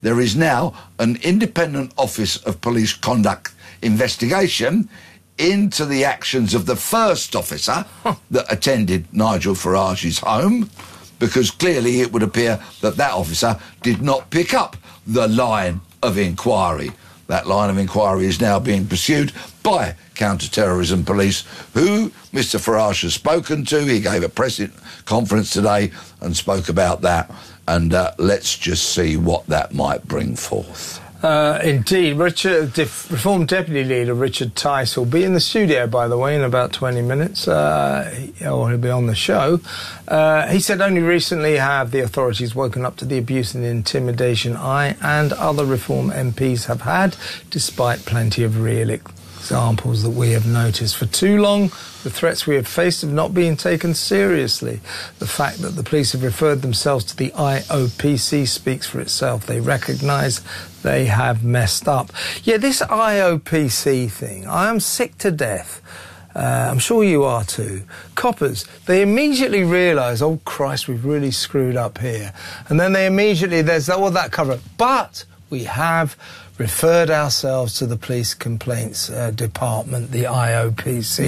there is now an independent Office of Police Conduct investigation into the actions of the first officer that attended Nigel Farage's home, because clearly it would appear that that officer did not pick up the line of inquiry. That line of inquiry is now being pursued by counter-terrorism police, who Mr Farage has spoken to. He gave a press conference today and spoke about that. And let's just see what that might bring forth. Indeed. Reform Deputy Leader Richard Tice will be in the studio, by the way, in about 20 minutes, or he'll be on the show. He said only recently have the authorities woken up to the abuse and intimidation I and other Reform MPs have had, despite plenty of real examples that we have noticed. For too long, the threats we have faced have not been taken seriously. The fact that the police have referred themselves to the IOPC speaks for itself. They recognise they have messed up. Yeah, this IOPC thing, I am sick to death. I'm sure you are too. Coppers, they immediately realise, oh Christ, we've really screwed up here. And then they immediately, there's all that cover up. But we have referred ourselves to the police complaints department, the IOPC.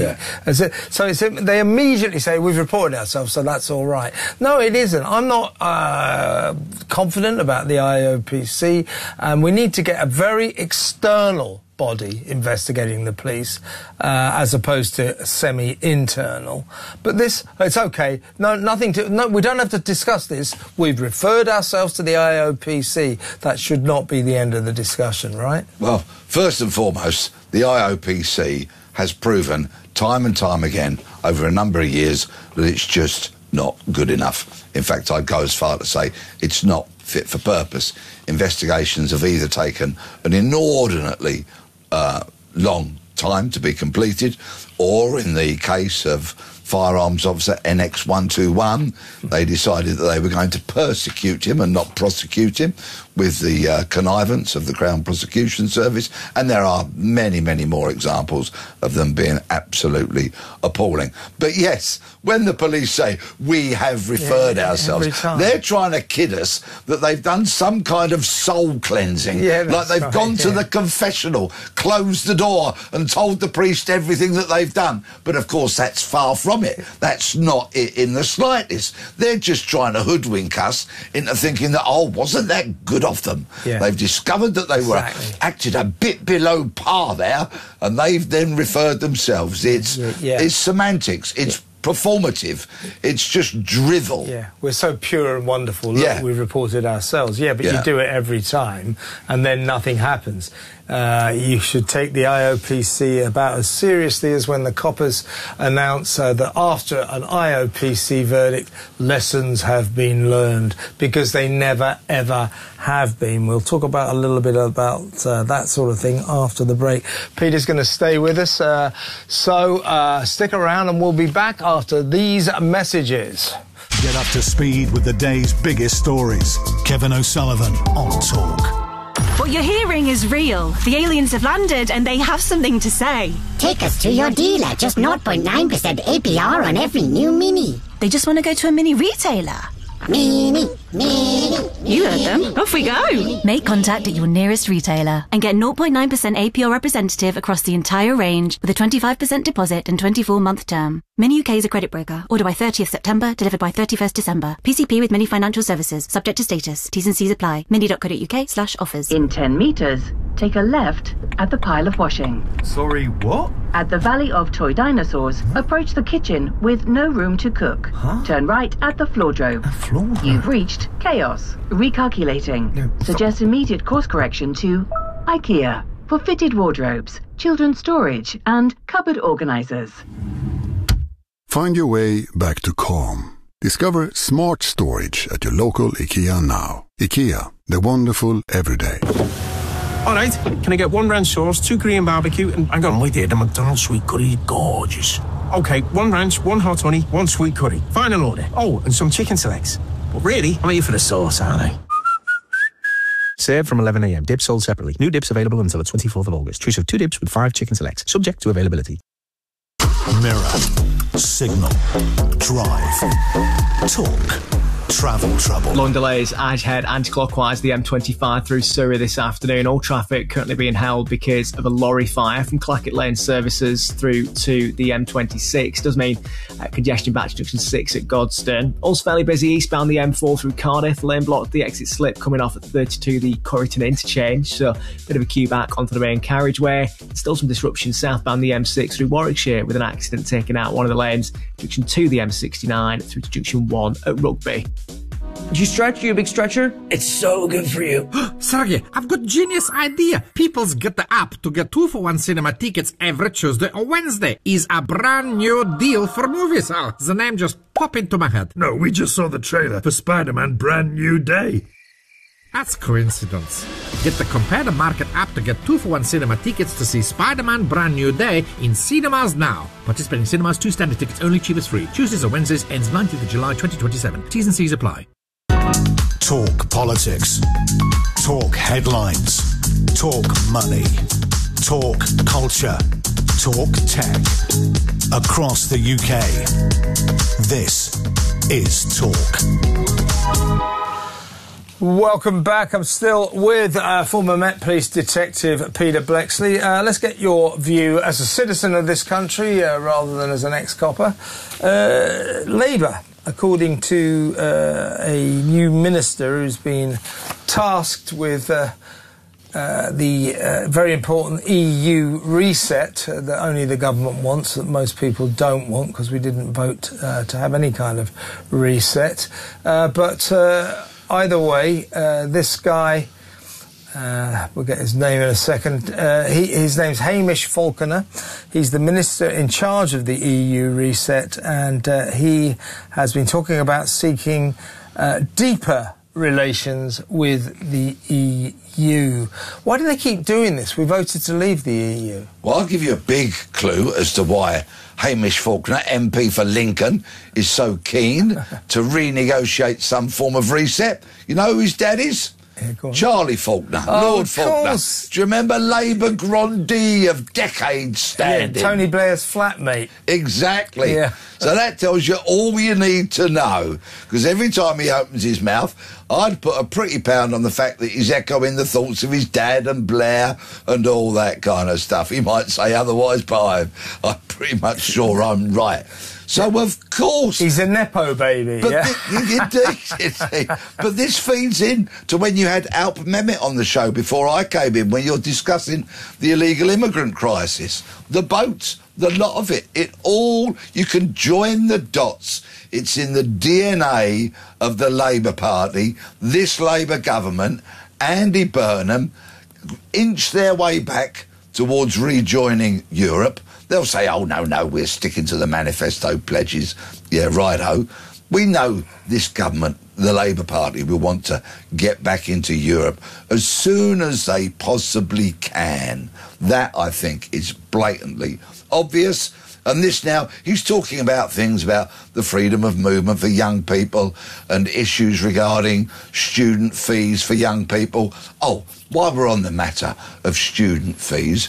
Yeah. They immediately say, we've reported ourselves, so that's all right. No, it isn't. I'm not confident about the IOPC, and we need to get a very external body investigating the police as opposed to semi-internal. But this, it's okay. No, we don't have to discuss this. We've referred ourselves to the IOPC. That should not be the end of the discussion, right? Well, first and foremost, the IOPC has proven time and time again over a number of years that it's just not good enough. In fact, I'd go as far to say it's not fit for purpose. Investigations have either taken an inordinately long time to be completed, or in the case of Firearms Officer NX121, they decided that they were going to persecute him and not prosecute him with the connivance of the Crown Prosecution Service, and there are many, many more examples of them being absolutely appalling. But yes, when the police say, we have referred ourselves, they're trying to kid us that they've done some kind of soul cleansing, like they've gone to the confessional, closed the door and told the priest everything that they've done. But of course that's far from it. That's not it in the slightest. They're just trying to hoodwink us into thinking that, oh, wasn't that good of them? Yeah. They've discovered that they were acted a bit below par there, and they've then referred themselves. It's semantics. It's performative. It's just drivel. Yeah, we're so pure and wonderful. Look, we've reported ourselves. Yeah, but you do it every time, and then nothing happens. You should take the IOPC about as seriously as when the coppers announce that after an IOPC verdict, lessons have been learned, because they never, ever have been. We'll talk about a little bit about that sort of thing after the break. Peter's going to stay with us, so stick around and we'll be back after these messages. Get up to speed with the day's biggest stories. Kevin O'Sullivan on Talk. What you're hearing is real. The aliens have landed and they have something to say. Take us to your dealer. Just 0.9% APR on every new Mini. They just want to go to a mini retailer. Mini. You heard them. Off we go. Make contact at your nearest retailer and get 0.9% APR representative across the entire range with a 25% deposit and 24-month term. Mini UK is a credit broker. Order by 30th September, delivered by 31st December. PCP with Mini Financial Services. Subject to status. T's and C's apply. mini.co.uk/offers. In 10 metres, take a left at the pile of washing. Sorry, what? At the Valley of Toy Dinosaurs, approach the kitchen with no room to cook. Turn right at the floordrome. You've reached chaos. Recalculating. Suggest immediate course correction to IKEA for fitted wardrobes, children's storage and cupboard organisers. Find your way back to calm. Discover smart storage at your local IKEA now. IKEA, the wonderful everyday. All right, can I get 1 ranch sauce, 2 Korean barbecue, and hang on, wait there, the McDonald's sweet curry, gorgeous. Okay, 1 ranch, 1 hot honey, 1 sweet curry. Final order. Oh, and some chicken selects. But really, I'm here for the sauce, aren't I? Served from 11 a.m. Dips sold separately. New dips available until the 24th of August. Choose of 2 dips with 5 chicken selects. Subject to availability. Mirror, Signal, Drive, Talk. travel trouble. Long delays, Edgehead anti-clockwise the M25 through Surrey this afternoon. All traffic currently being held because of a lorry fire from Clackett Lane services through to the M26. Does mean congestion back to junction 6 at Godstone. Also fairly busy eastbound the M4 through Cardiff. Lane blocked, the exit slip coming off at 32 the Corryton interchange. So a bit of a queue back onto the main carriageway. Still some disruption southbound the M6 through Warwickshire with an accident taking out one of the lanes. Junction 2 the M69 through to junction 1 at Rugby. Did you stretch? You a big stretcher? It's so good for you. Sergey, I've got a genius idea. People's Get the App to get 2-for-1 cinema tickets every Tuesday or Wednesday is a brand new deal for movies. Oh, the name just popped into my head. No, we just saw the trailer for Spider-Man Brand New Day. That's coincidence. Get the Compare the Market app to get 2-for-1 cinema tickets to see Spider-Man Brand New Day in cinemas now. Participating cinemas, 2 standard tickets only, cheapest free. Tuesdays or Wednesdays, ends 19th of July 2027. T's and C's apply. Talk politics. Talk headlines. Talk money. Talk culture. Talk tech. Across the UK. This is Talk. Welcome back. I'm still with former Met Police Detective Peter Bleksley. Let's get your view as a citizen of this country rather than as an ex-copper. Labour, according to a new minister who's been tasked with the very important EU reset that only the government wants, that most people don't want because we didn't vote to have any kind of reset. Either way, this guy, we'll get his name in a second, his name's Hamish Falconer. He's the minister in charge of the EU reset, and he has been talking about seeking deeper relations with the EU. Why do they keep doing this? We voted to leave the EU. Well, I'll give you a big clue as to why Hamish Falconer, MP for Lincoln, is so keen to renegotiate some form of reset. You know who his dad is? Yeah, Charlie Faulkner, Lord Faulkner. Do you remember Labour grandee of decades standing? Yeah, Tony Blair's flatmate. Exactly. Yeah. So that tells you all you need to know. Because every time he opens his mouth, I'd put a pretty pound on the fact that he's echoing the thoughts of his dad and Blair and all that kind of stuff. He might say otherwise, but I'm pretty much sure I'm right. So, of course... He's a Nepo baby, but yeah? But this feeds in to when you had Alp Mehmet on the show before I came in, when you're discussing the illegal immigrant crisis. The boats, the lot of it. It all... You can join the dots. It's in the DNA of the Labour Party, this Labour government, Andy Burnham, inch their way back towards rejoining Europe. They'll say, oh, no, we're sticking to the manifesto pledges. Yeah, righto. We know this government, the Labour Party, will want to get back into Europe as soon as they possibly can. That, I think, is blatantly obvious. And this now, he's talking about things about the freedom of movement for young people and issues regarding student fees for young people. Oh, while we're on the matter of student fees,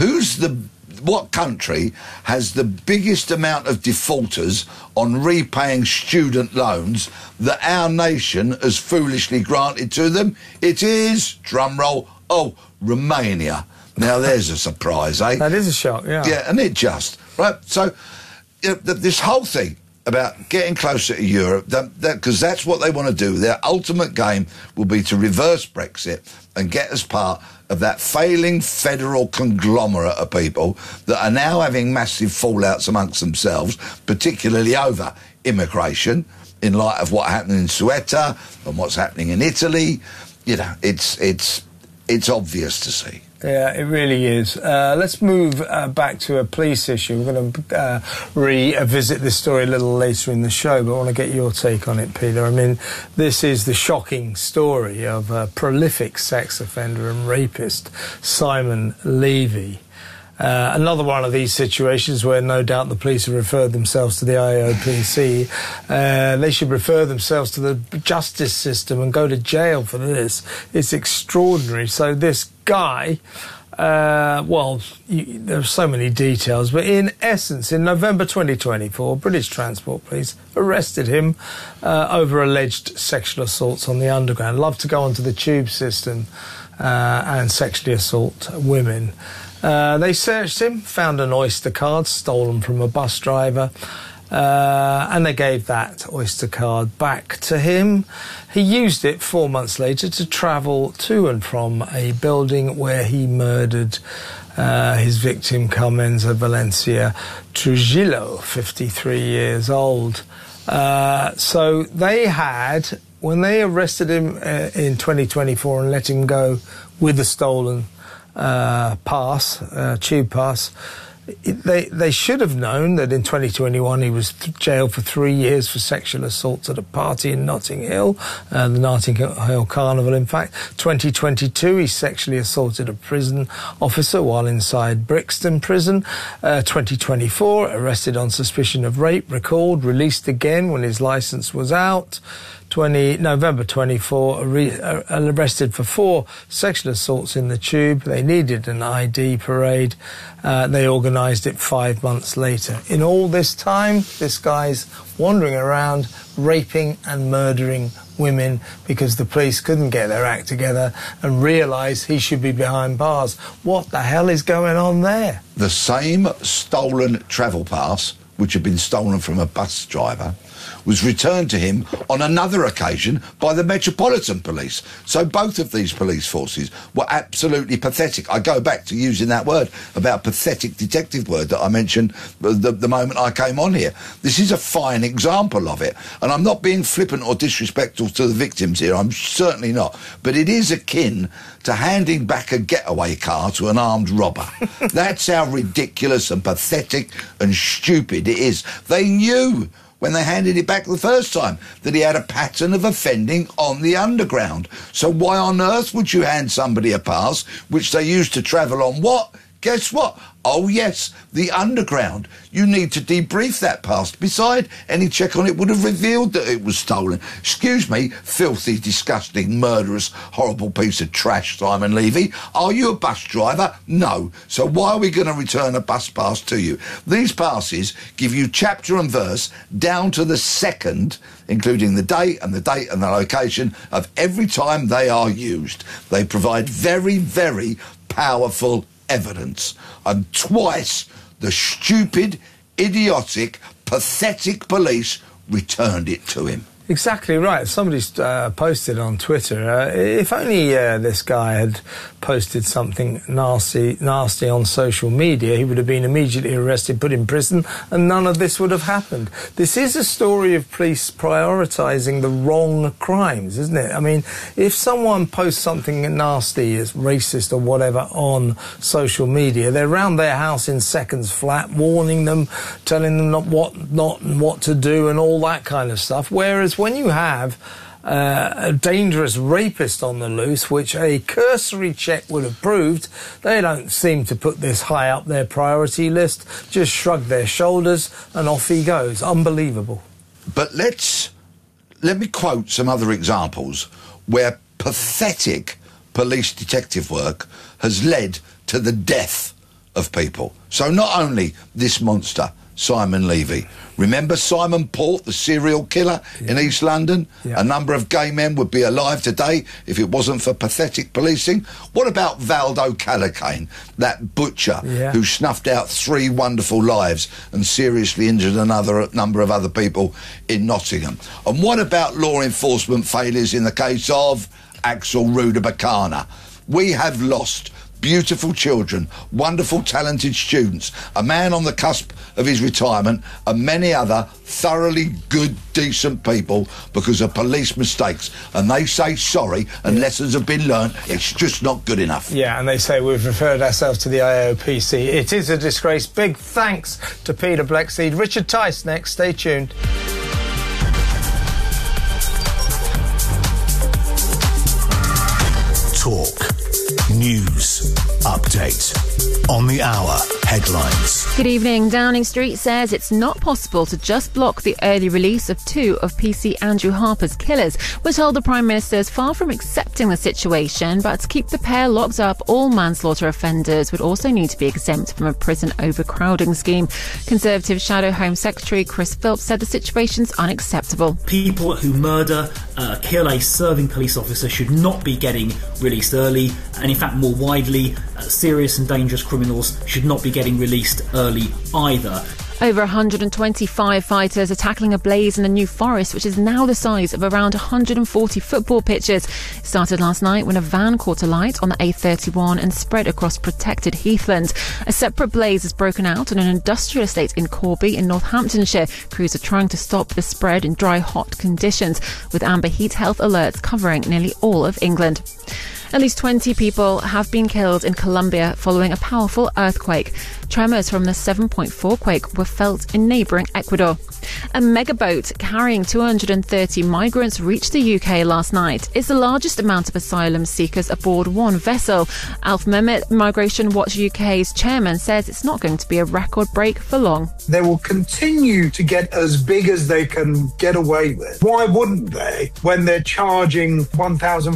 what country has the biggest amount of defaulters on repaying student loans that our nation has foolishly granted to them? It is, drumroll, Romania. Now there's a surprise, eh? That is a shock, yeah. Yeah, and it just, right? So, this whole thing about getting closer to Europe, because that's what they want to do. Their ultimate game will be to reverse Brexit and get us part of that failing federal conglomerate of people that are now having massive fallouts amongst themselves, particularly over immigration, in light of what happened in Ceuta and what's happening in Italy. You know, it's obvious to see. Yeah, it really is. Let's move back to a police issue. We're going to revisit this story a little later in the show, but I want to get your take on it, Peter. I mean, this is the shocking story of a prolific sex offender and rapist, Simon Levy. Another one of these situations where no doubt the police have referred themselves to the IOPC. They should refer themselves to the justice system and go to jail for this. It's extraordinary. So this guy There are so many details, but in essence, in November 2024, British Transport Police arrested him over alleged sexual assaults on the Underground. Love to go onto the tube system and sexually assault women. They searched him, found an Oyster card stolen from a bus driver, and they gave that Oyster card back to him. He used it 4 months later to travel to and from a building where he murdered his victim, Carmenza Valencia Trujillo, 53 years old. So they had, when they arrested him in 2024 and let him go with the stolen tube pass, they should have known that in 2021 he was jailed for 3 years for sexual assaults at a party in Notting Hill, the Notting Hill Carnival, in fact. 2022, he sexually assaulted a prison officer while inside Brixton Prison. 2024, arrested on suspicion of rape, recalled, released again when his licence was out. November 24, arrested for 4 sexual assaults in the tube. They needed an ID parade. They organised it 5 months later. In all this time, this guy's wandering around, raping and murdering women because the police couldn't get their act together and realised he should be behind bars. What the hell is going on there? The same stolen travel pass, which had been stolen from a bus driver, was returned to him on another occasion by the Metropolitan Police. So both of these police forces were absolutely pathetic. I go back to using that word, about pathetic detective word, that I mentioned the moment I came on here. This is a fine example of it. And I'm not being flippant or disrespectful to the victims here, I'm certainly not. But it is akin to handing back a getaway car to an armed robber. That's how ridiculous and pathetic and stupid it is. They knew when they handed it back the first time that he had a pattern of offending on the Underground. So why on earth would you hand somebody a pass which they used to travel on what? Guess what? Oh yes, the Underground. You need to debrief that pass. Besides, any check on it would have revealed that it was stolen. Excuse me, filthy, disgusting, murderous, horrible piece of trash, Simon Levy. Are you a bus driver? No. So why are we going to return a bus pass to you? These passes give you chapter and verse down to the second, including the date and the location of every time they are used. They provide very, very powerful evidence, and twice the stupid, idiotic, pathetic police returned it to him. Exactly right. Somebody's posted on Twitter, if only this guy had posted something nasty on social media, he would have been immediately arrested, put in prison, and none of this would have happened. This is a story of police prioritising the wrong crimes, isn't it? I mean, if someone posts something nasty, as racist or whatever, on social media, they're around their house in seconds flat, warning them, telling them what to do and all that kind of stuff, whereas when you have a dangerous rapist on the loose, which a cursory check would have proved, they don't seem to put this high up their priority list, just shrug their shoulders and off he goes. Unbelievable. But let me quote some other examples where pathetic police detective work has led to the death of people. So not only this monster, Simon Levy. Remember Simon Port, the serial killer in East London? Yeah. A number of gay men would be alive today if it wasn't for pathetic policing. What about Valdo Calacane, that butcher who snuffed out 3 wonderful lives and seriously injured a number of other people in Nottingham? And what about law enforcement failures in the case of Axel Rudabakana? We have lost beautiful children, wonderful, talented students, a man on the cusp of his retirement, and many other thoroughly good, decent people because of police mistakes. And they say sorry and lessons have been learned. It's just not good enough. Yeah, and they say we've referred ourselves to the IOPC. It is a disgrace. Big thanks to Peter Bleckseed. Richard Tice next. Stay tuned. Talk. News. Update on the hour headlines. Good evening. Downing Street says it's not possible to just block the early release of 2 of PC Andrew Harper's killers. We're told the Prime Minister is far from accepting the situation, but to keep the pair locked up, all manslaughter offenders would also need to be exempt from a prison overcrowding scheme. Conservative Shadow Home Secretary Chris Philps said the situation's unacceptable. People who murder, kill a serving police officer should not be getting released early, and in fact more widely, serious and dangerous criminals should not be getting released early either. Over 125 fighters are tackling a blaze in the New Forest, which is now the size of around 140 football pitches. It started last night when a van caught alight on the A31 and spread across protected heathland. A separate blaze has broken out on an industrial estate in Corby in Northamptonshire. Crews are trying to stop the spread in dry, hot conditions, with amber heat health alerts covering nearly all of England. At least 20 people have been killed in Colombia following a powerful earthquake. Tremors from the 7.4 quake were felt in neighbouring Ecuador. A megaboat carrying 230 migrants reached the UK last night. It's the largest amount of asylum seekers aboard one vessel. Alf Mehmet, Migration Watch UK's chairman, says it's not going to be a record break for long. They will continue to get as big as they can get away with. Why wouldn't they when they're charging £1,500,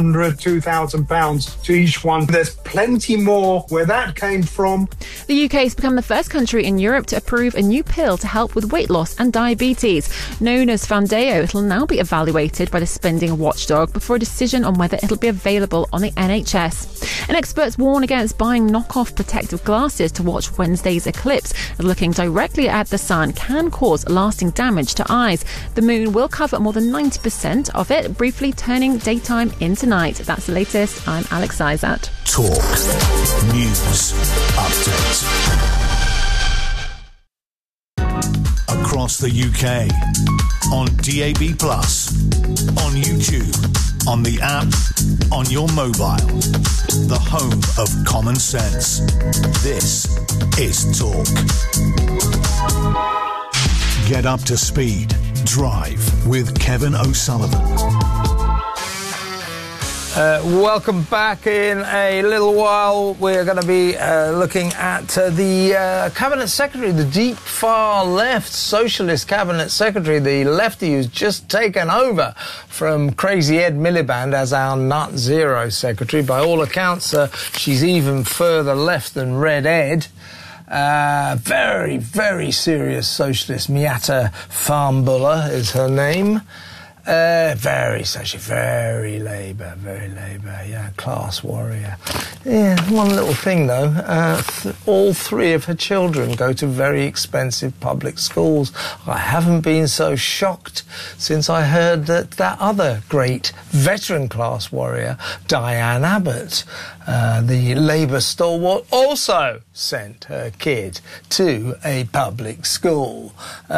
£2,000 to each one? There's plenty more where that came from. The UK has become the first country in Europe to approve a new pill to help with weight loss and diabetes. Known as Foundayo, it'll now be evaluated by the spending watchdog before a decision on whether it'll be available on the NHS. And experts warn against buying knockoff protective glasses to watch Wednesday's eclipse. Looking directly at the sun can cause lasting damage to eyes. The moon will cover more than 90% of it, briefly turning daytime into night. That's the latest. I'm Alex Izat. Talk News Update. Across the UK, on DAB+, on YouTube, on the app, on your mobile. The home of common sense. This is Talk. Get up to speed. Drive with Kevin O'Sullivan. Welcome back. In a little while, we're going to be looking at the Cabinet Secretary, the deep far left Socialist Cabinet Secretary, the lefty who's just taken over from Crazy Ed Miliband as our Nut Zero Secretary. By all accounts, she's even further left than Red Ed. Very, very serious socialist. Miatta Farnborough is her name. Very social, very Labour, yeah, class warrior. Yeah, one little thing though, all 3 of her children go to very expensive public schools. I haven't been so shocked since I heard that other great veteran class warrior, Diane Abbott, the Labour stalwart, also sent her kid to a public school.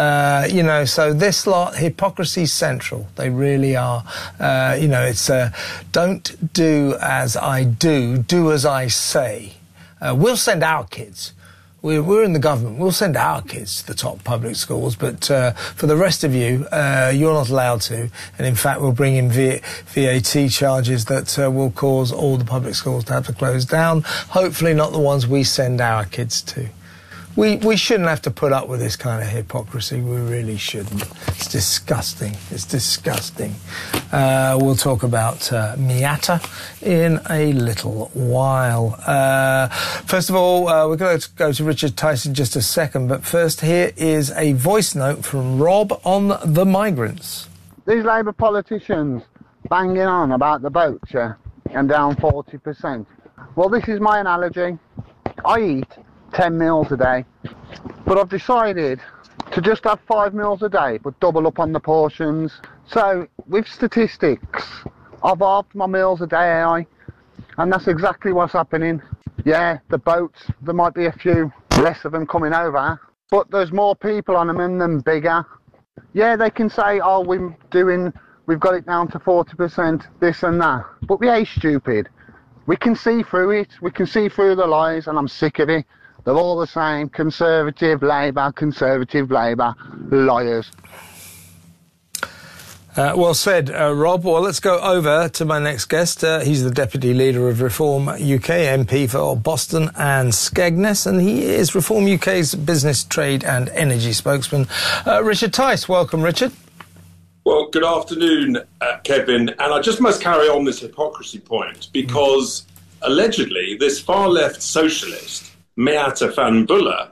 So this lot, hypocrisy central. They really are. It's don't do as I do, do as I say. We'll send our kids. We're in the government. We'll send our kids to the top public schools, but for the rest of you, you're not allowed to. And in fact, we'll bring in VAT charges that will cause all the public schools to have to close down. Hopefully not the ones we send our kids to. We shouldn't have to put up with this kind of hypocrisy. We really shouldn't. It's disgusting. It's disgusting. We'll talk about Miatta in a little while. First of all, we're going to go to Richard Tyson in just a second, but first here is a voice note from Rob on the migrants. These Labour politicians banging on about the boats, yeah, and down 40%. Well, this is my analogy. I eat 10 meals a day, but I've decided to just have 5 meals a day, but double up on the portions. So with statistics, I've halved my meals a day, and that's exactly what's happening. Yeah, the boats, there might be a few less of them coming over, but there's more people on them and them bigger. Yeah, they can say, oh, we've got it down to 40%, this and that, but we ain't stupid. We can see through it, we can see through the lies, and I'm sick of it. They're all the same, Conservative Labour, liars. Well said, Rob. Well, let's go over to my next guest. He's the Deputy Leader of Reform UK, MP for Boston and Skegness, and he is Reform UK's Business, Trade and Energy spokesman. Richard Tice, welcome, Richard. Well, good afternoon, Kevin. And I just must carry on this hypocrisy point because allegedly this far-left socialist, Meata van Buller,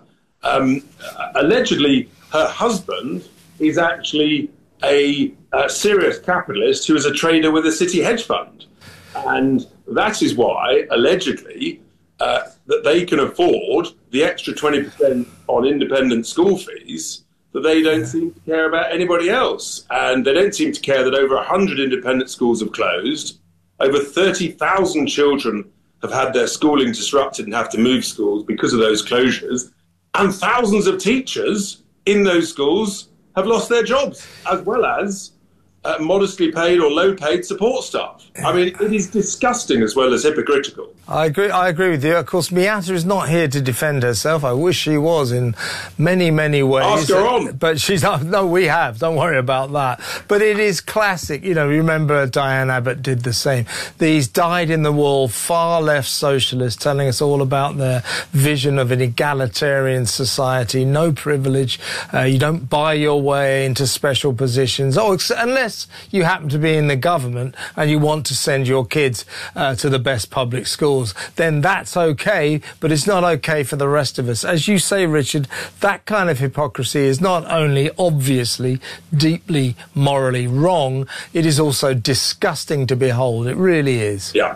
allegedly her husband is actually a serious capitalist who is a trader with a city hedge fund. And that is why, allegedly, that they can afford the extra 20% on independent school fees, that they don't seem to care about anybody else. And they don't seem to care that over 100 independent schools have closed, over 30,000 children have had their schooling disrupted and have to move schools because of those closures, and thousands of teachers in those schools have lost their jobs, as well as modestly paid or low-paid support staff. I mean, it is disgusting as well as hypocritical. I agree with you. Of course, Meata is not here to defend herself. I wish she was in many, many ways. Ask her on. But she's not. No, we have. Don't worry about that. But it is classic. You know, remember Diane Abbott did the same. These dyed-in-the-wool, far-left socialists telling us all about their vision of an egalitarian society, no privilege. You don't buy your way into special positions. Unless you happen to be in the government and you want to send your kids to the best public schools, then that's okay, but it's not okay for the rest of us. As you say, Richard, that kind of hypocrisy is not only obviously deeply morally wrong, it is also disgusting to behold. It really is. Yeah.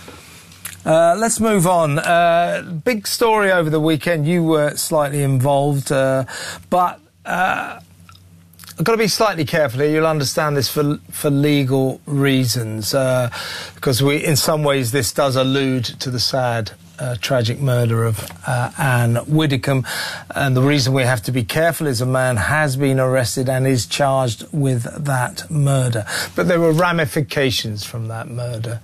Let's move on. Big story over the weekend. You were slightly involved, but I've got to be slightly careful here. You'll understand this for legal reasons, because in some ways this does allude to the sad, tragic murder of Anne Widdecombe. And the reason we have to be careful is a man has been arrested and is charged with that murder. But there were ramifications from that murder.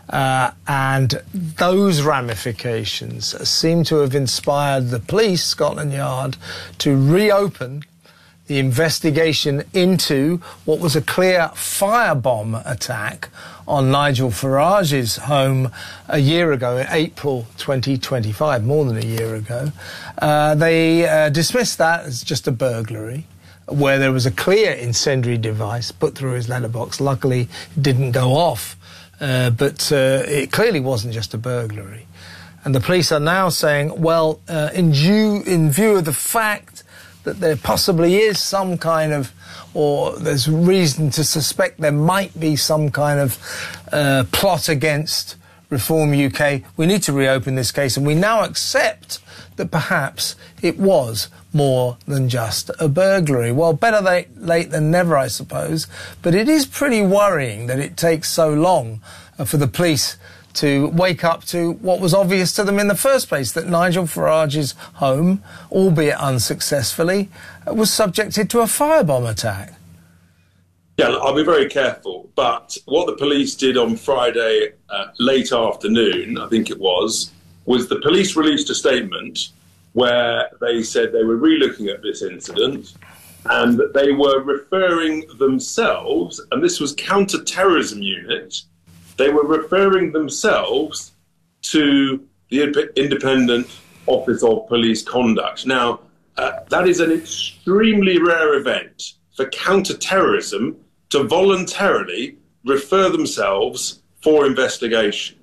And those ramifications seem to have inspired the police, Scotland Yard, to reopen the investigation into what was a clear firebomb attack on Nigel Farage's home a year ago, in April 2025, more than a year ago. They dismissed that as just a burglary, where there was a clear incendiary device put through his letterbox. Luckily, it didn't go off, but it clearly wasn't just a burglary. And the police are now saying, well, in view of the fact that there possibly is some kind of, or there's reason to suspect there might be some kind of plot against Reform UK, we need to reopen this case, and we now accept that perhaps it was more than just a burglary. Well, better late than never, I suppose, but it is pretty worrying that it takes so long for the police to wake up to what was obvious to them in the first place, that Nigel Farage's home, albeit unsuccessfully, was subjected to a firebomb attack. Yeah, I'll be very careful, but what the police did on Friday late afternoon, I think it was the police released a statement where they said they were re-looking at this incident and that they were referring themselves, and this was Counter-Terrorism Unit, they were referring themselves to the Independent Office of Police Conduct. Now, that is an extremely rare event for counter-terrorism to voluntarily refer themselves for investigation.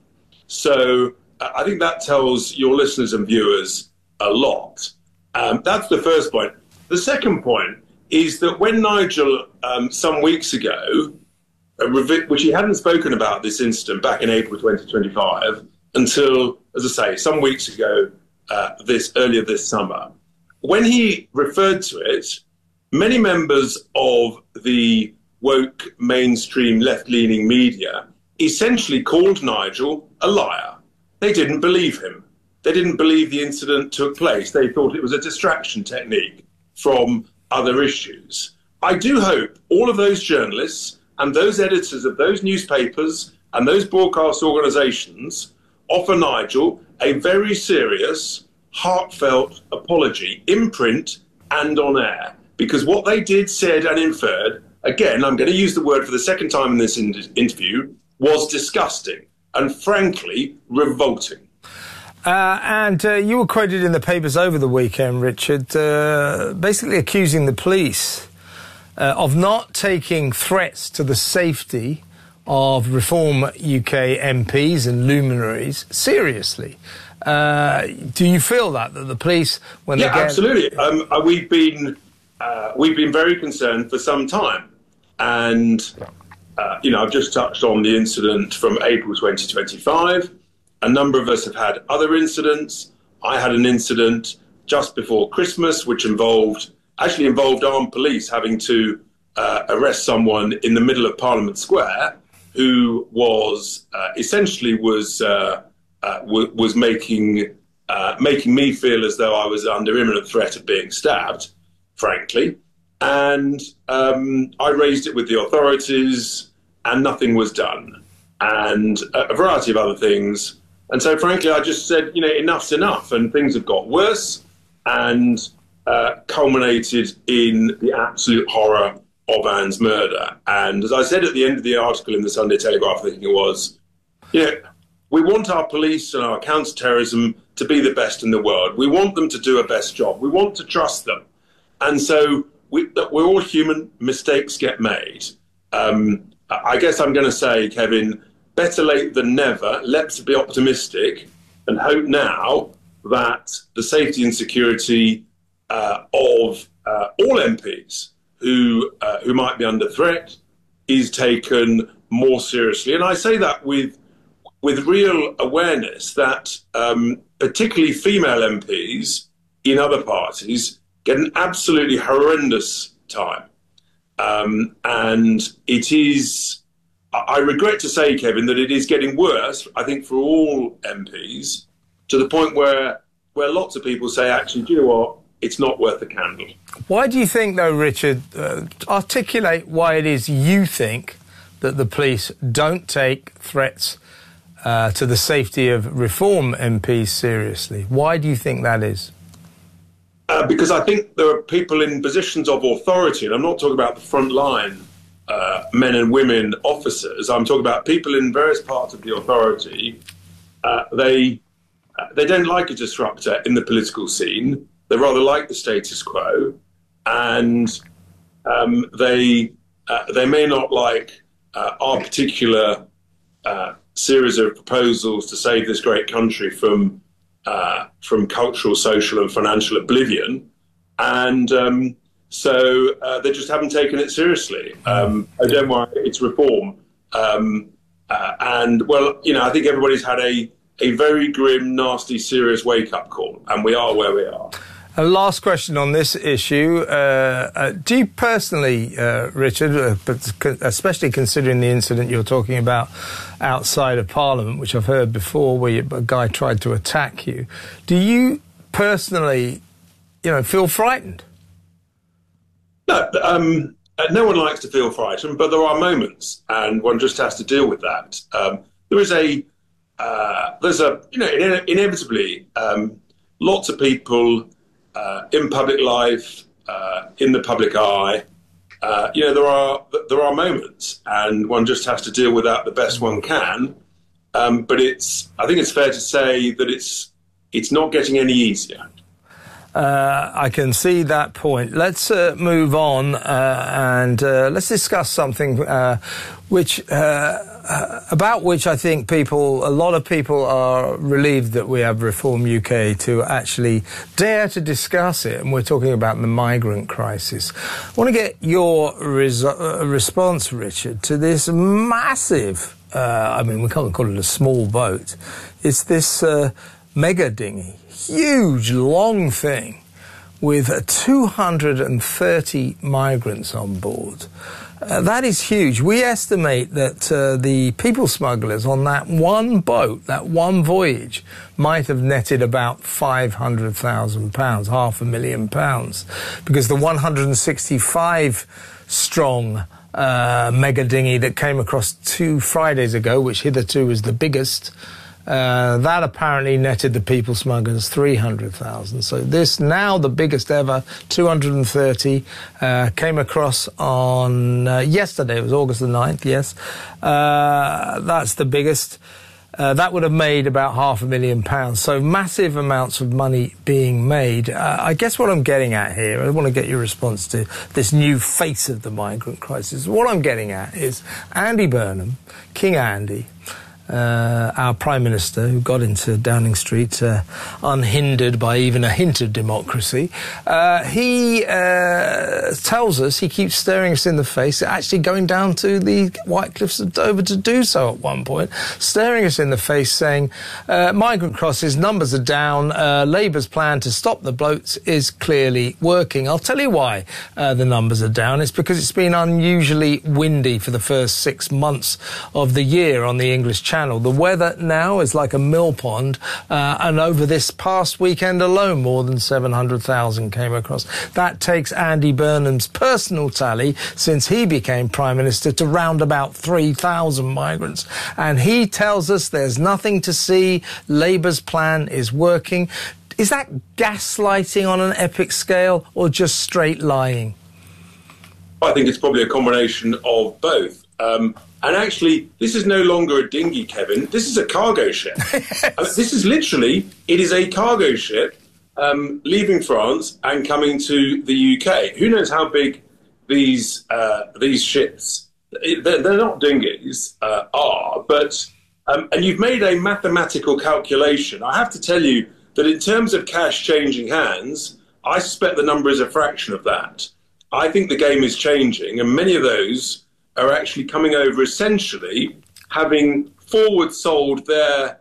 So I think that tells your listeners and viewers a lot. That's the first point. The second point is that when Nigel, some weeks ago, which he hadn't spoken about this incident back in April 2025 until, as I say, some weeks ago, earlier this summer. When he referred to it, many members of the woke mainstream left-leaning media essentially called Nigel a liar. They didn't believe him. They didn't believe the incident took place. They thought it was a distraction technique from other issues. I do hope all of those journalists and those editors of those newspapers and those broadcast organisations offer Nigel a very serious, heartfelt apology in print and on air. Because what they did, said and inferred, again, I'm going to use the word for the second time in this interview, was disgusting and frankly revolting. And you were quoted in the papers over the weekend, Richard, basically accusing the police of not taking threats to the safety of Reform UK MPs and luminaries seriously. Do you feel that the police, when they get... absolutely. We've been very concerned for some time, and I've just touched on the incident from April 2025. A number of us have had other incidents. I had an incident just before Christmas, which involved armed police having to arrest someone in the middle of Parliament Square, who was making me feel as though I was under imminent threat of being stabbed, frankly. And I raised it with the authorities, and nothing was done, and a variety of other things. And so, frankly, I just said, enough's enough, and things have got worse and culminated in the absolute horror of Anne's murder. And as I said at the end of the article in the Sunday Telegraph, I think it was, we want our police and our counter-terrorism to be the best in the world. We want them to do a best job. We want to trust them. And so we're all human. Mistakes get made. I guess I'm going to say, Kevin, better late than never. Let's be optimistic and hope now that the safety and security of all MPs who might be under threat is taken more seriously. And I say that with real awareness that particularly female MPs in other parties get an absolutely horrendous time. And it is, I regret to say, Kevin, that it is getting worse, I think, for all MPs, to the point where lots of people say, actually, do you know what? It's not worth the candle. Why do you think, though, Richard, articulate why it is you think that the police don't take threats to the safety of Reform MPs seriously? Why do you think that is? Because I think there are people in positions of authority, and I'm not talking about the front line men and women officers. I'm talking about people in various parts of the authority. They don't like a disruptor in the political scene. They rather like the status quo, and they may not like our particular series of proposals to save this great country from cultural, social, and financial oblivion, and so they just haven't taken it seriously. Oh, don't worry, it's reform, and well, I think everybody's had a very grim, nasty, serious wake-up call, and we are where we are. A last question on this issue. Do you personally, Richard, especially considering the incident you're talking about outside of Parliament, which I've heard before, where a guy tried to attack you, do you personally, feel frightened? No, no one likes to feel frightened, but there are moments, and one just has to deal with that. Inevitably, lots of people in public life, in the public eye, there are moments, and one just has to deal with that the best one can. But I think it's fair to say that it's not getting any easier. I can see that point. Let's move on and let's discuss something about which I think a lot of people are relieved that we have Reform UK to actually dare to discuss it, and we're talking about the migrant crisis. I want to get your response, Richard, to this massive, we can't call it a small boat, it's this mega dinghy, huge, long thing with 230 migrants on board. That is huge. We estimate that the people smugglers on that one boat, that one voyage, might have netted about £500,000, £500,000, because the 165 strong mega dinghy that came across 2 Fridays ago, which hitherto was the biggest, That apparently netted the people smugglers 300,000. So this, now the biggest ever, 230, came across on yesterday. It was August the 9th, yes. That's the biggest. That would have made about £500,000. So massive amounts of money being made. I guess what I'm getting at here, I want to get your response to this new face of the migrant crisis. What I'm getting at is Andy Burnham, King Andy, our Prime Minister, who got into Downing Street unhindered by even a hint of democracy, he tells us, he keeps staring us in the face, actually going down to the White Cliffs of Dover to do so at one point, staring us in the face saying, migrant crosses, numbers are down, Labour's plan to stop the boats is clearly working. I'll tell you why the numbers are down. It's because it's been unusually windy for the first 6 months of the year on the English Channel. The weather now is like a mill pond, and over this past weekend alone, more than 700,000 came across. That takes Andy Burnham's personal tally since he became Prime Minister to round about 3,000 migrants. And he tells us there's nothing to see, Labour's plan is working. Is that gaslighting on an epic scale or just straight lying? I think it's probably a combination of both. And actually, this is no longer a dinghy, Kevin. This is a cargo ship. This is literally, it is a cargo ship leaving France and coming to the UK. Who knows how big these ships, they're not dinghies, are, but, and you've made a mathematical calculation. I have to tell you that in terms of cash changing hands, I suspect the number is a fraction of that. I think the game is changing, and many of those are actually coming over essentially having forward sold their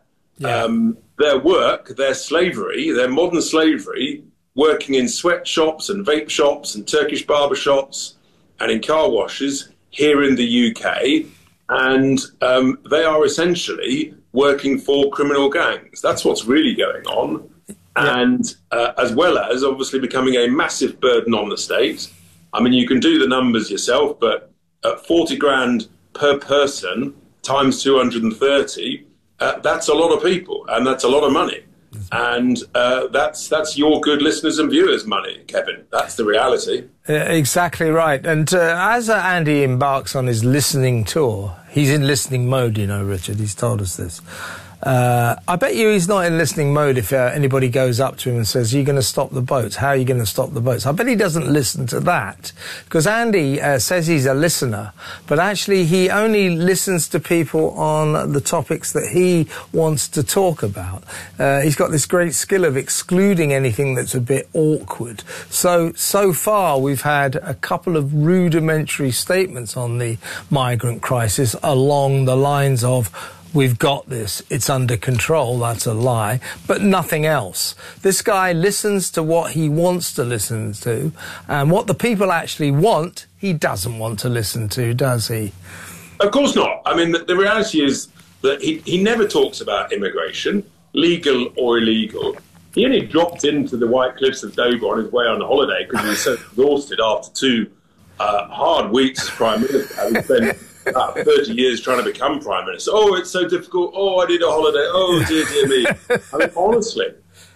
work, their slavery, their modern slavery, working in sweatshops and vape shops and Turkish barber shops and in car washes here in the UK. And they are essentially working for criminal gangs. That's what's really going on. Yeah. And as well as obviously becoming a massive burden on the state. I mean, you can do the numbers yourself, but at 40 grand per person times 230, that's a lot of people, and that's a lot of money. And that's your good listeners and viewers' money, Kevin. That's the reality. Exactly right. And as Andy embarks on his listening tour, he's in listening mode, you know, Richard. He's told us this. I bet you he's not in listening mode if anybody goes up to him and says, are you going to stop the boats? How are you going to stop the boats? I bet he doesn't listen to that, because Andy says he's a listener, but actually he only listens to people on the topics that he wants to talk about. He's got this great skill of excluding anything that's a bit awkward. So far we've had a couple of rudimentary statements on the migrant crisis along the lines of, we've got this, it's under control, that's a lie, but nothing else. This guy listens to what he wants to listen to, and what the people actually want, he doesn't want to listen to, does he? Of course not. I mean, the reality is that he never talks about immigration, legal or illegal. He only dropped into the White Cliffs of Dover on his way on holiday because he was so exhausted after 2 hard weeks as Prime Minister, having spent 30 years trying to become Prime Minister. Oh, it's so difficult. Oh, I need a holiday. Oh, dear me. I mean, honestly.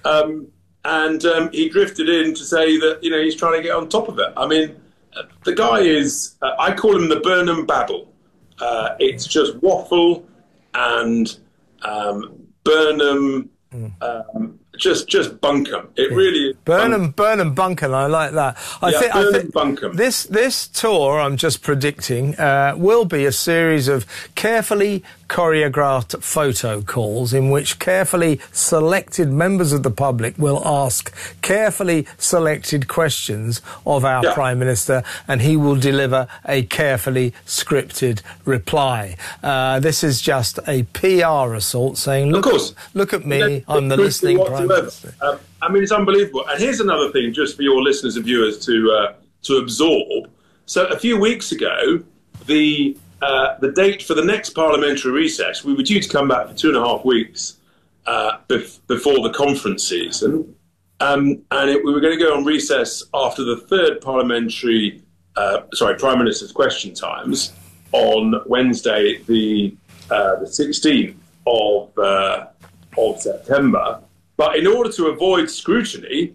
He drifted in to say that, you know, he's trying to get on top of it. I mean, the guy is, I call him the Burnham Babble. It's just waffle and Burnham... just bunkum. It really is. Burnham bunkum. I like that. I think bunkum. This tour, I'm just predicting, will be a series of carefully choreographed photo calls in which carefully selected members of the public will ask carefully selected questions of our Prime Minister, and he will deliver a carefully scripted reply. This is just a PR assault saying, look at me, I'm the listening Prime Minister. I mean, it's unbelievable. And here's another thing, just for your listeners and viewers to absorb. So a few weeks ago, the date for the next parliamentary recess, we were due to come back for 2.5 weeks before the conference season, and we were going to go on recess after the third Prime Minister's question times on Wednesday, the 16th of September. But in order to avoid scrutiny,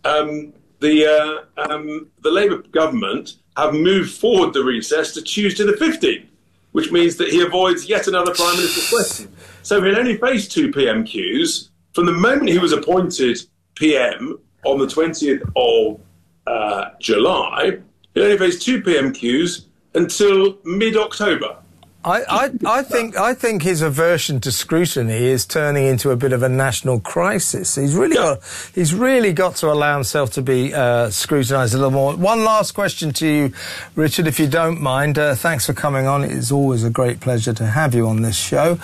the Labour government have moved forward the recess to Tuesday the 15th, which means that he avoids yet another Prime Minister's question. So he'll only face 2 PM queues from the moment he was appointed PM on the 20th of July. He'll only face 2 PM queues until mid-October. I think his aversion to scrutiny is turning into a bit of a national crisis. He's really got to allow himself to be scrutinised a little more. One last question to you, Richard, if you don't mind. Thanks for coming on. It is always a great pleasure to have you on this show.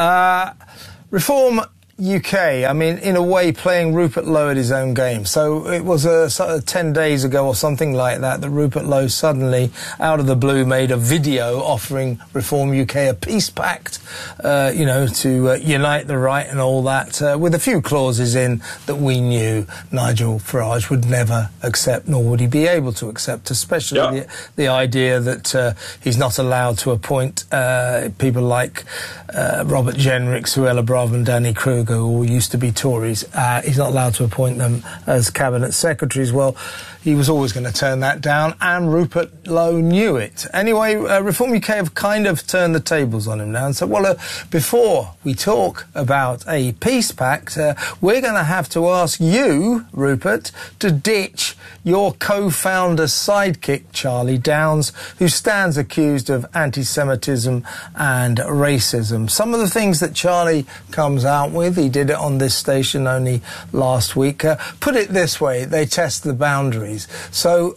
Reform UK, I mean, in a way, playing Rupert Lowe at his own game. So it was sort of 10 days ago or something like that Rupert Lowe suddenly, out of the blue, made a video offering Reform UK a peace pact, to unite the right and all that, with a few clauses in that we knew Nigel Farage would never accept, nor would he be able to accept, especially the idea that he's not allowed to appoint people like Robert Jenrick, Suella Braverman, Danny Kruger, who all used to be Tories. He's not allowed to appoint them as cabinet secretaries. Well, he was always going to turn that down, and Rupert Lowe knew it. Anyway, Reform UK have kind of turned the tables on him now and said, well, before we talk about a peace pact, we're going to have to ask you, Rupert, to ditch your co-founder sidekick, Charlie Downs, who stands accused of anti-Semitism and racism. Some of the things that Charlie comes out with, he did it on this station only last week. Put it this way, they test the boundaries. So,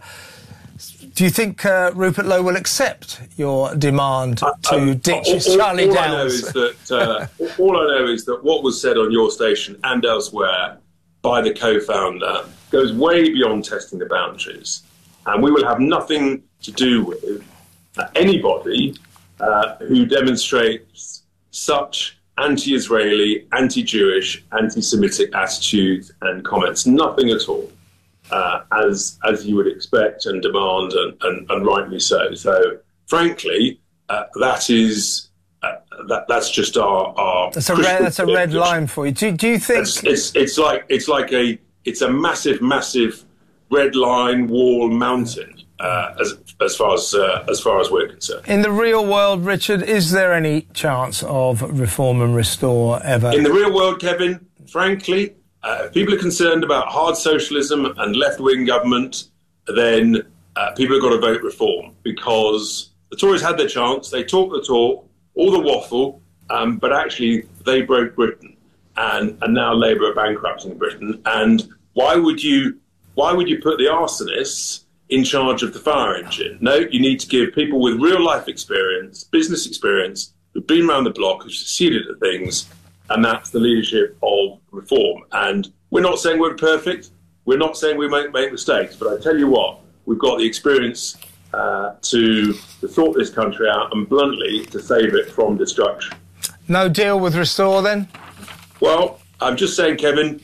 do you think Rupert Lowe will accept your demand to ditch Charlie Downs? All I know is that what was said on your station and elsewhere by the co-founder goes way beyond testing the boundaries. And we will have nothing to do with anybody who demonstrates such anti-Israeli, anti-Jewish, anti-Semitic attitudes and comments. Nothing at all. As you would expect and demand, and rightly so. So, frankly, that's just our. That's a red line for you. Do you think it's a massive red line, wall, mountain as far as we're concerned. In the real world, Richard, is there any chance of reform and restore ever? In the real world, Kevin, frankly. If people are concerned about hard socialism and left-wing government, then people have got to vote reform, because the Tories had their chance. They talked the talk, all the waffle, but actually they broke Britain, and now Labour are bankrupting Britain. And why would you put the arsonists in charge of the fire engine? No, you need to give people with real-life experience, business experience, who've been around the block, who've succeeded at things. And that's the leadership of reform. And we're not saying we're perfect. We're not saying we won't make mistakes. But I tell you what, we've got the experience to sort this country out and, bluntly, to save it from destruction. No deal with Restore, then? Well, I'm just saying, Kevin,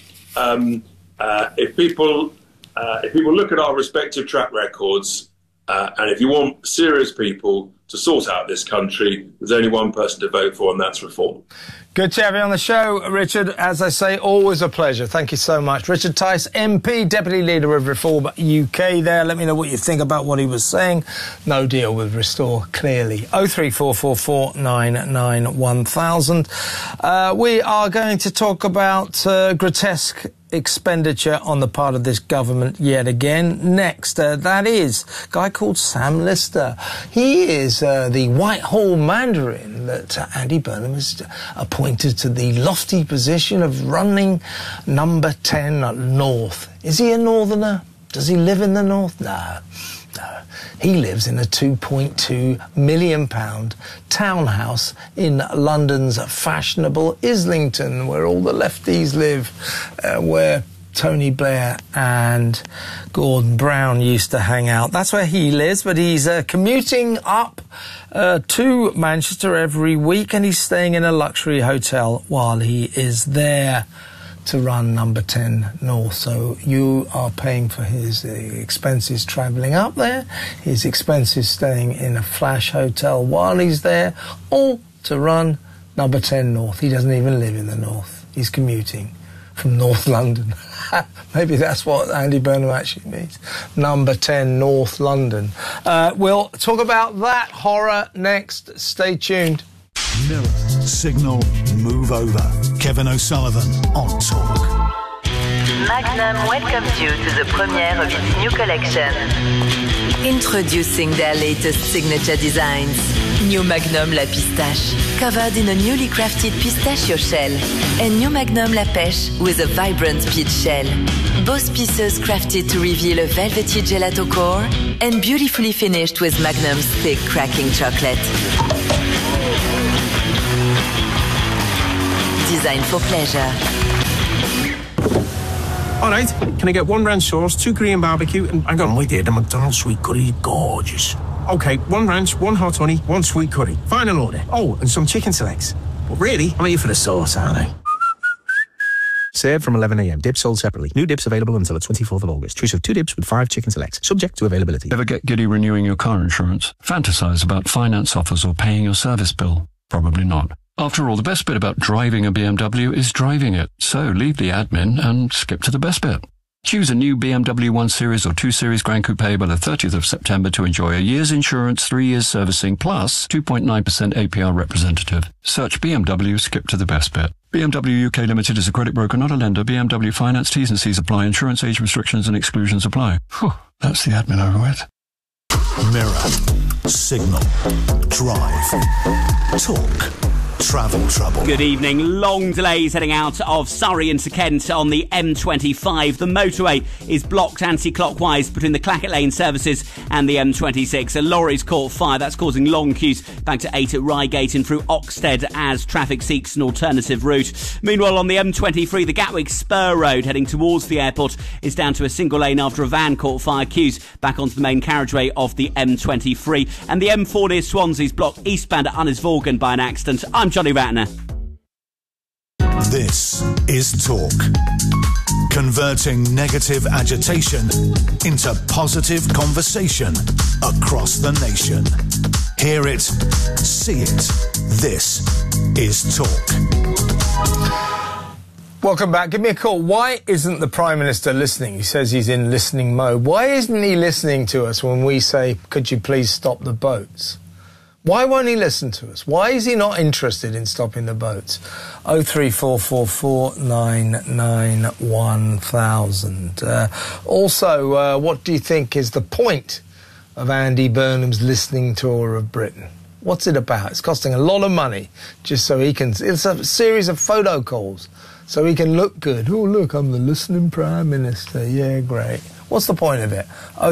if people look at our respective track records, and if you want serious people to sort out this country, there's only one person to vote for, and that's reform. Good to have you on the show, Richard. As I say, always a pleasure. Thank you so much. Richard Tice, MP, Deputy Leader of Reform UK there. Let me know what you think about what he was saying. No deal with Restore, clearly. 03444 99 1000. We are going to talk about grotesque expenditure on the part of this government yet again. Next, that is a guy called Sam Lister. He is the Whitehall Mandarin that Andy Burnham has appointed to the lofty position of running number 10 North. Is he a northerner? Does he live in the North? No. He lives in a £2.2 million townhouse in London's fashionable Islington, where all the lefties live, where Tony Blair and Gordon Brown used to hang out. That's where he lives, but he's commuting up to Manchester every week, and he's staying in a luxury hotel while he is there to run number 10 North. So you are paying for his expenses travelling up there, his expenses staying in a flash hotel while he's there, all to run Number 10 North. He doesn't even live in the North. He's commuting from North London. Maybe that's what Andy Burnham actually means. Number 10 North London. We'll talk about that horror next. Stay tuned. Mirror, signal, move over. Kevin O'Sullivan on Talk. Magnum welcomes you to the premiere of its new collection. Introducing their latest signature designs. New Magnum La Pistache, covered in a newly crafted pistachio shell. And New Magnum La Pêche with a vibrant peach shell. Both pieces crafted to reveal a velvety gelato core and beautifully finished with Magnum's thick cracking chocolate. Designed for pleasure. All right, can I get 1 ranch sauce, 2 Korean barbecue, and hang on, wait there, the McDonald's sweet curry is gorgeous. Okay, 1 ranch, 1 hot honey, 1 sweet curry. Final order. Oh, and some chicken selects. But really, I'm here for the sauce, aren't I? Served from 11 a.m. Dips sold separately. New dips available until the 24th of August. Choice of 2 dips with 5 chicken selects. Subject to availability. Ever get giddy renewing your car insurance? Fantasize about finance offers or paying your service bill? Probably not. After all, the best bit about driving a BMW is driving it. So leave the admin and skip to the best bit. Choose a new BMW 1 Series or 2 Series Grand Coupe by the 30th of September to enjoy a year's insurance, 3 years servicing, plus 2.9% APR representative. Search BMW, skip to the best bit. BMW UK Limited is a credit broker, not a lender. BMW Finance T's and C's apply. Insurance age restrictions and exclusions apply. Whew, that's the admin over with. Mirror, signal, drive, talk. Travel trouble. Good evening. Long delays heading out of Surrey into Kent on the M25. The motorway is blocked anti-clockwise between the Clackett Lane services and the M26. A lorry's caught fire. That's causing long queues back to 8 at Reigate and through Oxted as traffic seeks an alternative route. Meanwhile, on the M23, the Gatwick Spur Road heading towards the airport is down to a single lane after a van caught fire. Queues back onto the main carriageway of the M23. And the M4 near Swansea's blocked eastbound at Unnysvorgan by an accident. I'm Johnny Ratner. This is Talk. Converting negative agitation into positive conversation across the nation. Hear it, see it. This is Talk. Welcome back. Give me a call. Why isn't the Prime Minister listening? He says he's in listening mode. Why isn't he listening to us when we say, could you please stop the boats? Why won't he listen to us? Why is he not interested in stopping the boats? 03444991000. Also, what do you think is the point of Andy Burnham's listening tour of Britain? What's it about? It's costing a lot of money just so he can... It's a series of photo calls so he can look good. Oh, look, I'm the listening Prime Minister. Yeah, great. What's the point of it?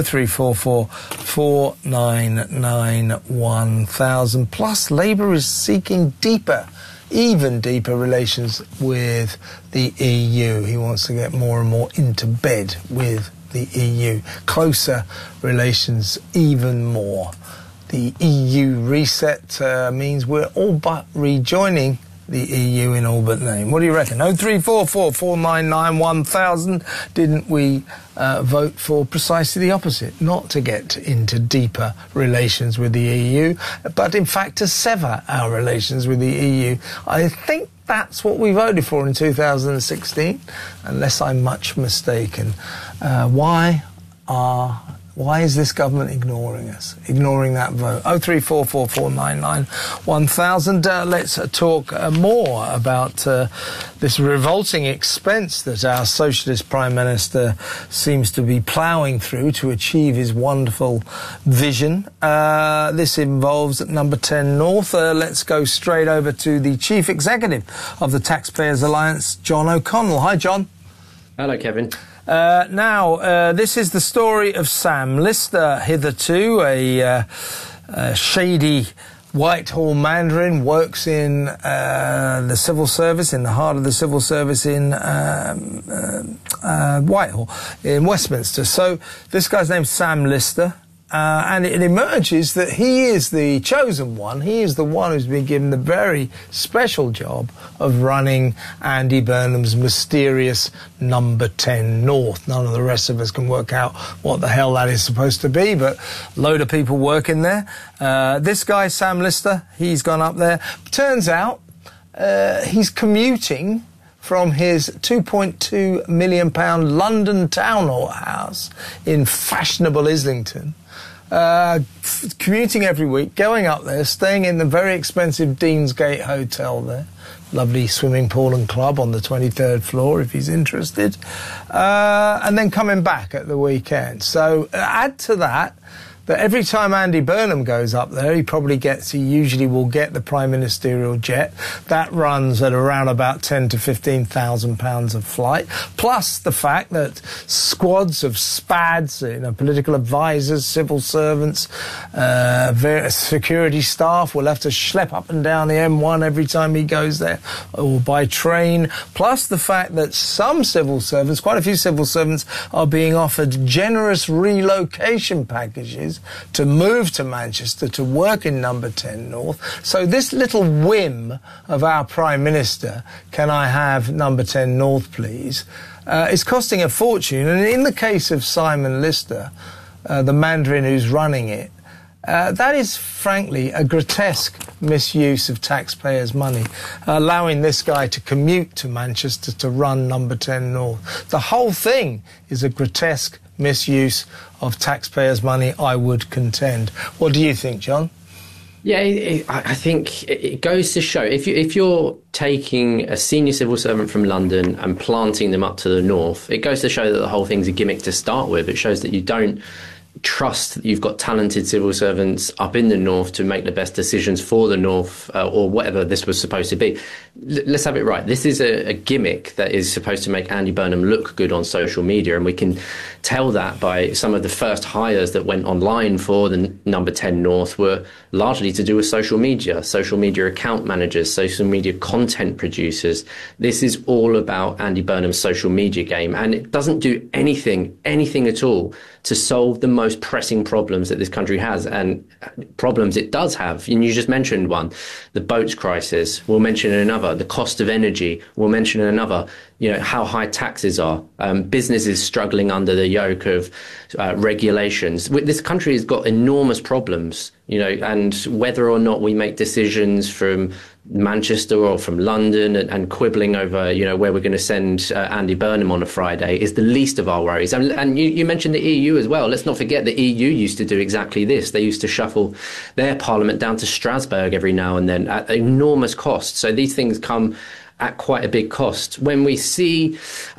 03444991000. Plus, Labour is seeking deeper, even deeper relations with the EU. He wants to get more and more into bed with the EU. Closer relations, even more. The EU reset means we're all but rejoining the EU in all but name. What do you reckon? 03444991000. Didn't we vote for precisely the opposite? Not to get into deeper relations with the EU, but in fact to sever our relations with the EU. I think that's what we voted for in 2016, unless I'm much mistaken. Why is this government ignoring us? Ignoring that vote? 03444991000. Let's talk more about this revolting expense that our socialist Prime Minister seems to be ploughing through to achieve his wonderful vision. This involves number 10 North. Let's go straight over to the Chief Executive of the Taxpayers Alliance, John O'Connell. Hi, John. Hello, Kevin. Now, this is the story of Sam Lister, hitherto a shady Whitehall Mandarin, works in the civil service, in the heart of the civil service in Whitehall, in Westminster. So this guy's name's Sam Lister. And it emerges that he is the chosen one. He is the one who's been given the very special job of running Andy Burnham's mysterious number 10 North. None of the rest of us can work out what the hell that is supposed to be, but a load of people working there. This guy, Sam Lister, he's gone up there. Turns out he's commuting from his £2.2 million London town hall house in fashionable Islington, commuting every week, going up there, staying in the very expensive Deansgate Hotel there. Lovely swimming pool and club on the 23rd floor if he's interested. And then coming back at the weekend. So add to that every time Andy Burnham goes up there, he usually will get the Prime Ministerial jet. That runs at around about £10,000 to £15,000 a flight. Plus the fact that squads of SPADs, political advisors, civil servants, various security staff will have to schlep up and down the M1 every time he goes there, or by train. Plus the fact that some civil servants, quite a few civil servants, are being offered generous relocation packages to move to Manchester to work in Number 10 North. So this little whim of our Prime Minister, can I have Number 10 North please, is costing a fortune. And in the case of Simon Lister, the Mandarin who's running it, that is frankly a grotesque misuse of taxpayers' money, allowing this guy to commute to Manchester to run Number 10 North. The whole thing is a grotesque misuse of taxpayers' money, I would contend. What do you think, John? Yeah, I think it goes to show, if you're taking a senior civil servant from London and planting them up to the north, it goes to show that the whole thing's a gimmick to start with. It shows that you don't trust that you've got talented civil servants up in the north to make the best decisions for the north, or whatever this was supposed to be. Let's have it right. This is a gimmick that is supposed to make Andy Burnham look good on social media, and we can tell that by some of the first hires that went online for the Number 10 North were largely to do with social media account managers, social media content producers. This is all about Andy Burnham's social media game, and it doesn't do anything at all to solve the most pressing problems that this country has, and problems it does have. And you just mentioned one, the boats crisis. We'll mention another, the cost of energy. We'll mention another, how high taxes are, businesses struggling under the yoke of regulations. This country has got enormous problems, and whether or not we make decisions from Manchester or from London and quibbling over, where we're going to send Andy Burnham on a Friday is the least of our worries. And you mentioned the EU as well. Let's not forget the EU used to do exactly this. They used to shuffle their parliament down to Strasbourg every now and then at enormous cost. So these things come at quite a big cost. When we see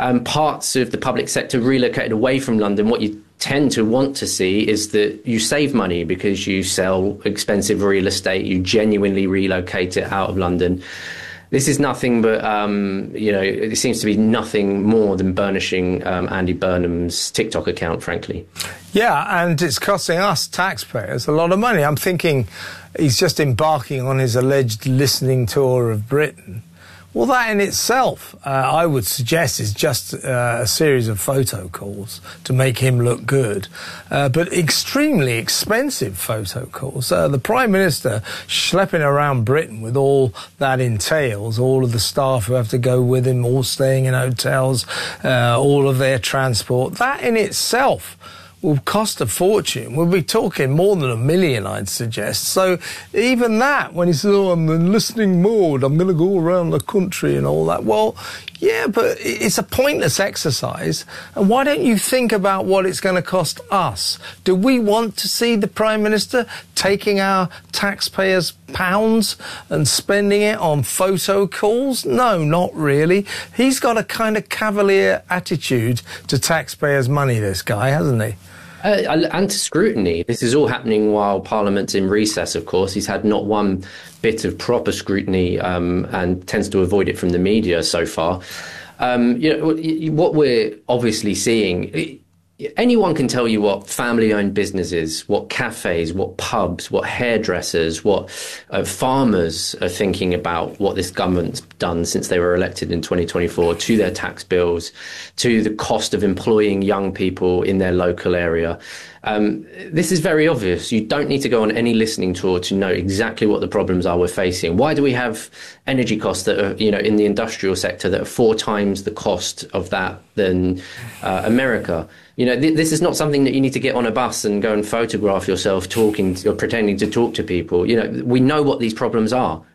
parts of the public sector relocated away from London, what you tend to want to see is that you save money because you sell expensive real estate, you genuinely relocate it out of London. This is nothing but, it seems to be nothing more than burnishing Andy Burnham's TikTok account, frankly. Yeah, and it's costing us taxpayers a lot of money. I'm thinking he's just embarking on his alleged listening tour of Britain. Well, that in itself, I would suggest, is just a series of photo calls to make him look good, but extremely expensive photo calls. The Prime Minister schlepping around Britain with all that entails, all of the staff who have to go with him, all staying in hotels, all of their transport, that in itself will cost a fortune. We'll be talking more than $1 million, I'd suggest. So even that, when he says, I'm in listening mode, I'm going to go around the country and all that. Well, yeah, but it's a pointless exercise. And why don't you think about what it's going to cost us? Do we want to see the Prime Minister taking our taxpayers' pounds and spending it on photo calls? No, not really. He's got a kind of cavalier attitude to taxpayers' money, this guy, hasn't he? And to scrutiny. This is all happening while Parliament's in recess, of course. He's had not one bit of proper scrutiny and tends to avoid it from the media so far. What we're obviously seeing, anyone can tell you what family-owned businesses, what cafes, what pubs, what hairdressers, what farmers are thinking about what this government's done since they were elected in 2024 to their tax bills, to the cost of employing young people in their local area. This is very obvious. You don't need to go on any listening tour to know exactly what the problems are we're facing. Why do we have energy costs that are, in the industrial sector that are 4 times the cost of that than America? This is not something that you need to get on a bus and go and photograph yourself talking or pretending to talk to people. We know what these problems are.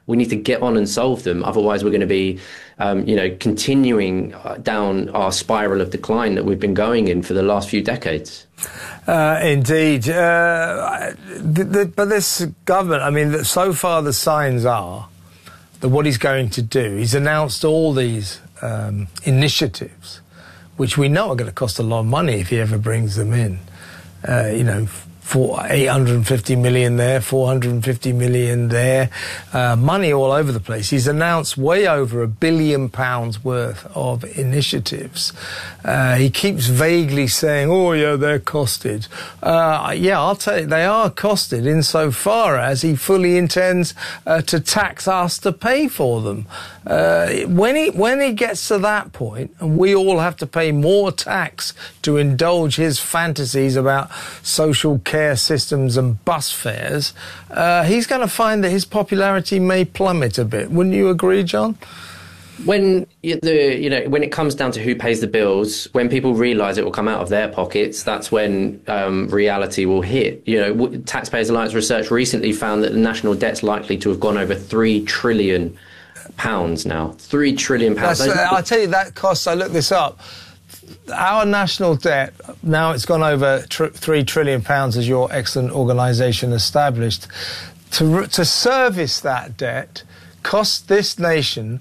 We need to get on and solve them. Otherwise, we're going to be, continuing down our spiral of decline that we've been going in for the last few decades. Indeed. But this government, I mean, so far the signs are that what he's going to do, he's announced all these initiatives, which we know are going to cost a lot of money if he ever brings them in. For 850 million there, 450 million there, money all over the place. He's announced way over £1 billion worth of initiatives. He keeps vaguely saying, oh yeah, they're costed. I'll tell you, they are costed insofar as he fully intends to tax us to pay for them. When he gets to that point, and we all have to pay more tax to indulge his fantasies about social care systems and bus fares, he's going to find that his popularity may plummet a bit. Wouldn't you agree, John? When when it comes down to who pays the bills, when people realise it will come out of their pockets, that's when reality will hit. Taxpayers Alliance research recently found that the national debt's likely to have gone over £3 trillion now. £3 trillion. I'll tell you, that costs, I looked this up, our national debt, now it's gone over £3 trillion, as your excellent organisation established. To service that debt costs this nation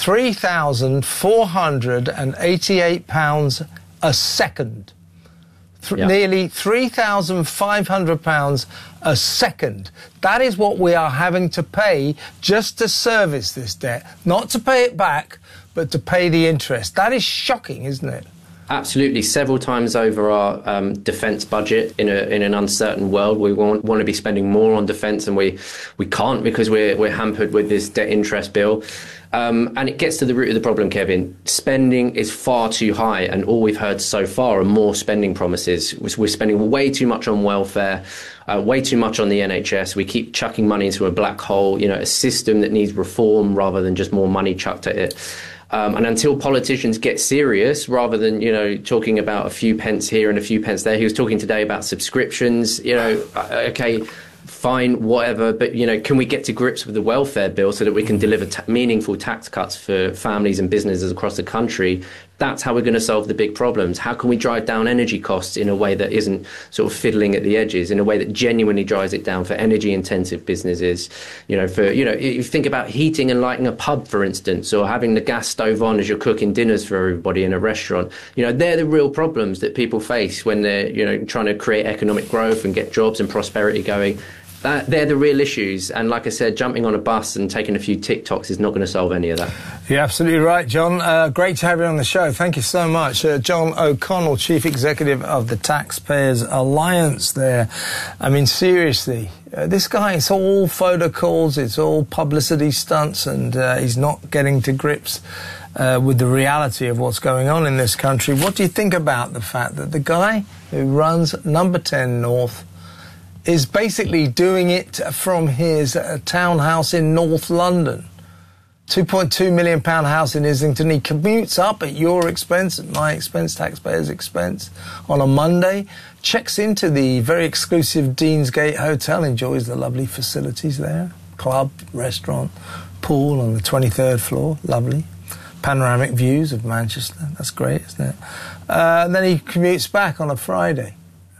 £3,488 a second. Nearly £3,500 a second. That is what we are having to pay just to service this debt. Not to pay it back, but to pay the interest. That is shocking, isn't it? Absolutely. Several times over our defence budget in an uncertain world. We want to be spending more on defence, and we can't because we're hampered with this debt interest bill. And it gets to the root of the problem, Kevin. Spending is far too high, and all we've heard so far are more spending promises. We're spending way too much on welfare, way too much on the NHS. We keep chucking money into a black hole, a system that needs reform rather than just more money chucked at it. And until politicians get serious, rather than, talking about a few pence here and a few pence there, he was talking today about subscriptions, okay, fine, whatever, but, can we get to grips with the welfare bill so that we can deliver meaningful tax cuts for families and businesses across the country? That's how we're going to solve the big problems. How can we drive down energy costs in a way that isn't sort of fiddling at the edges, in a way that genuinely drives it down for energy-intensive businesses? If you think about heating and lighting a pub, for instance, or having the gas stove on as you're cooking dinners for everybody in a restaurant, they're the real problems that people face when they're, trying to create economic growth and get jobs and prosperity going. They're the real issues, and like I said, jumping on a bus and taking a few TikToks is not going to solve any of that. You're absolutely right, John. Great to have you on the show. Thank you so much. John O'Connell, Chief Executive of the Taxpayers Alliance there. I mean, seriously, this guy, it's all photo calls, it's all publicity stunts, and he's not getting to grips with the reality of what's going on in this country. What do you think about the fact that the guy who runs Number 10 North is basically doing it from his townhouse in North London? £2.2 million house in Islington. He commutes up at your expense, at my expense, taxpayers' expense, on a Monday, checks into the very exclusive Deansgate Hotel, enjoys the lovely facilities there, club, restaurant, pool on the 23rd floor, lovely. Panoramic views of Manchester, that's great, isn't it? And then he commutes back on a Friday.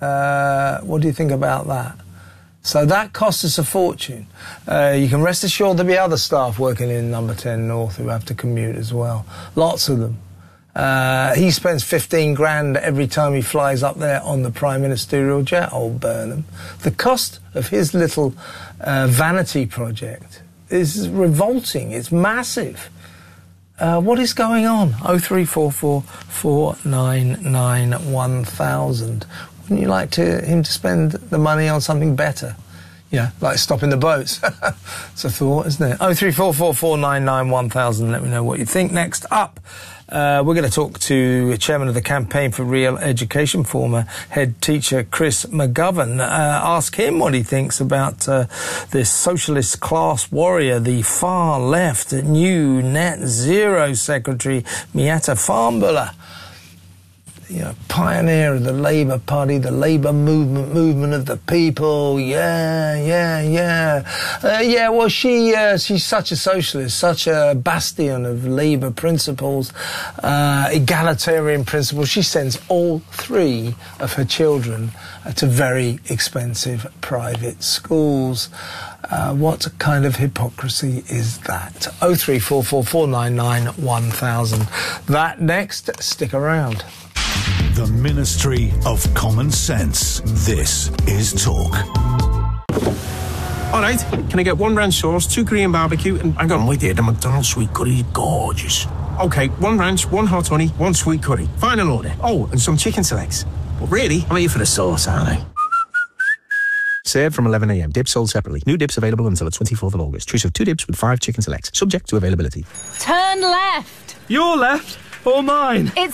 What do you think about that? So that costs us a fortune. You can rest assured there'll be other staff working in Number 10 North who have to commute as well. Lots of them. He spends 15 grand every time he flies up there on the Prime Ministerial jet, old Burnham. The cost of his little vanity project is revolting. It's massive. What is going on? 0344 499 1000. Wouldn't you like him to spend the money on something better? Like stopping the boats. It's a thought, isn't it? 0344 499 1000. Let me know what you think. Next up, we're going to talk to Chairman of the Campaign for Real Education, former head teacher Chris McGovern. Ask him what he thinks about this socialist class warrior, the far left, new net zero secretary, Miatta Fahnbulleh. pioneer of the Labour Party, the Labour movement of the people. Well, she's such a socialist, such a bastion of Labour principles, egalitarian principles. She sends all 3 of her children to very expensive private schools. What kind of hypocrisy is that? 0344 499 1000. That next, stick around. The Ministry of Common Sense. This is Talk. All right, can I get 1 ranch sauce, 2 Korean barbecue, and hang on, wait there, the McDonald's sweet curry is gorgeous. Okay, 1 ranch, 1 hot honey, 1 sweet curry. Final order. Oh, and some chicken selects. But really, I'm here for the sauce, aren't I? Served from 11 a.m. Dips sold separately. New dips available until the 24th of August. Choose of 2 dips with 5 chicken selects. Subject to availability. Turn left. Your left or mine? It's